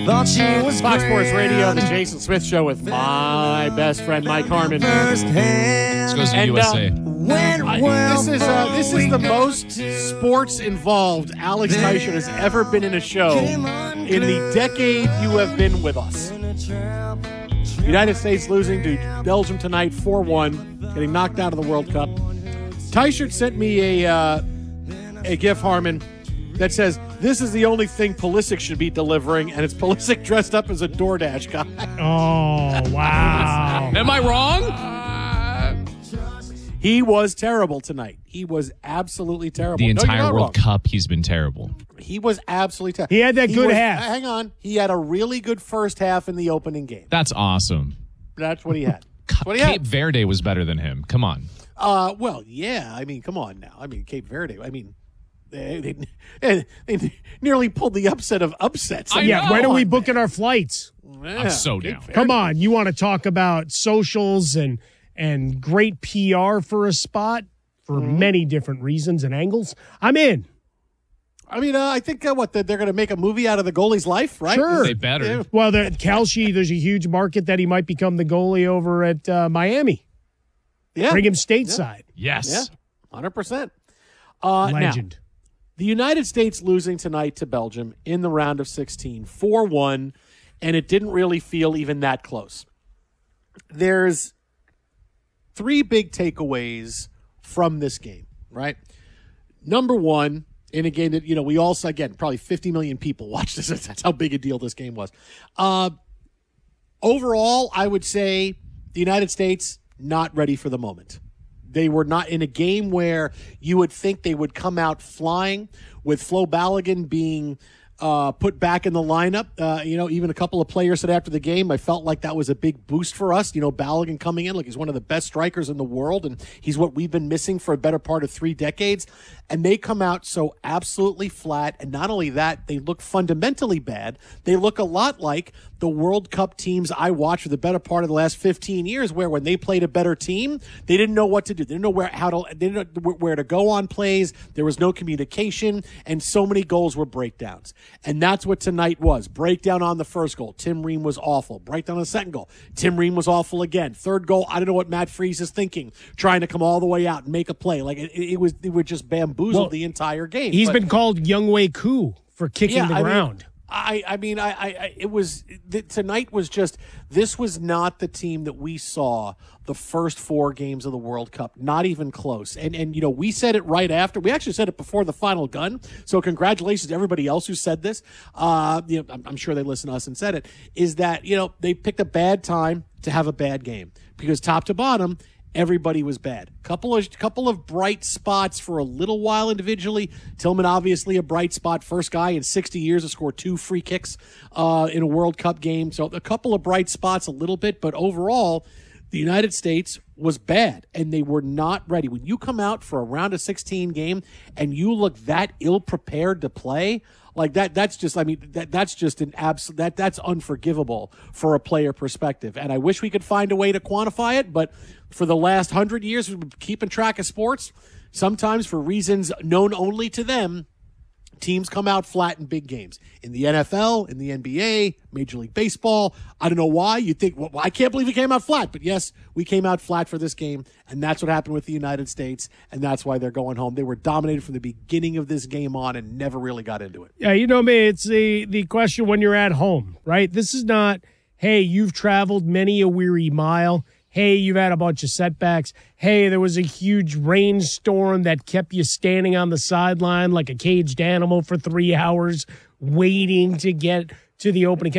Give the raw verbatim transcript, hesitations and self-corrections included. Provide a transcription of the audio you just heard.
Thought she was Fox Sports Radio, the Jason Smith Show with my best friend Mike Harmon. First hand. This goes to And, U S A. uh, Went I- well this is uh, this is the most sports involved Alex Teichert has ever been in a show in the decade you have been with us. United States losing to Belgium tonight four one, getting knocked out of the World Cup. Teichert sent me a uh, a GIF, Harmon, that says, this is the only thing Pulisic should be delivering, and it's Pulisic dressed up as a DoorDash guy. Oh, wow. Am I wrong? He was terrible tonight. He was absolutely terrible. The No, you're entire not World wrong. Cup, he's been terrible. He was absolutely terrible. He had that good was- half. Hang on. He had a really good first half in the opening game. That's awesome. That's what he had. That's what he had. Cape Verde was better than him. Come on. Uh, well, yeah. I mean, come on now. I mean, Cape Verde. I mean, they, they, they nearly pulled the upset of upsets. I Yeah, know. when are we booking our flights? Yeah, I'm so Cape down. Verde. Come on, you want to talk about socials and and great P R for a spot for Mm-hmm. many different reasons and angles? I'm in. I mean, uh, I think uh, what they're going to make a movie out of the goalie's life, right? Sure. They better. Yeah. Well, the Kalshi, there's a huge market that he might become the goalie over at uh, Miami. Yeah, Bring him stateside. Yes. yeah, hundred percent. Uh, now, Legend. the United States losing tonight to Belgium in the round of sixteen, four one, and it didn't really feel even that close. There's three big takeaways from this game, right? Number one, in a game that, you know, we also, again, probably fifty million people watched this. That's how big a deal this game was. Uh, overall, I would say the United States, not ready for the moment. They were not in a game where you would think they would come out flying, with Flo Balogun being uh, put back in the lineup. Uh, you know, even a couple of players said after the game, I felt like that was a big boost for us. You know, Balogun coming in, like he's one of the best strikers in the world, and he's what we've been missing for a better part of three decades. And they come out so absolutely flat. And not only that, they look fundamentally bad. They look a lot like the World Cup teams I watched for the better part of the last fifteen years, where when they played a better team, they didn't know what to do. They didn't know where how to they didn't know where to go on plays. There was no communication, and so many goals were breakdowns. And that's what tonight was. Breakdown on the first goal. Tim Ream was awful. Breakdown on the second goal. Tim Ream was awful again. Third goal, I don't know what Matt Freese is thinking, trying to come all the way out and make a play. Like it, it was, it was just bamboozled Well, the entire game. He's But- been called Younghoe Koo for kicking yeah, the I mean, ground. I, I mean, I, I, I it was th- tonight was just this was not the team that we saw the first four games of the World Cup, not even close. And and you know, we said it right after. We actually said it before the final gun. So congratulations to everybody else who said this. Uh, you know, I'm, I'm sure they listened to us and said it. Is that you know they picked a bad time to have a bad game because top to bottom, everybody was bad. Couple of couple of bright spots for a little while individually. Tillman, obviously a bright spot. First guy in sixty years to score two free kicks uh, in a World Cup game. So a couple of bright spots a little bit, but overall, the United States was bad, and they were not ready. When you come out for a round of sixteen game and you look that ill-prepared to play, like that, that's just, I mean, that that's just an absolute, that that's unforgivable for a player perspective. And I wish we could find a way to quantify it, but for the last hundred years, we've been keeping track of sports. Sometimes for reasons known only to them, teams come out flat in big games. In the N F L, in the N B A, Major League Baseball. I don't know why. You'd think, well, I can't believe we came out flat. But yes, we came out flat for this game, and that's what happened with the United States, and that's why they're going home. They were dominated from the beginning of this game on and never really got into it. Yeah, you know me, it's the, the question when you're at home, right? This is not, hey, you've traveled many a weary mile. Hey, you've had a bunch of setbacks. Hey, there was a huge rainstorm that kept you standing on the sideline like a caged animal for three hours waiting to get to the opening.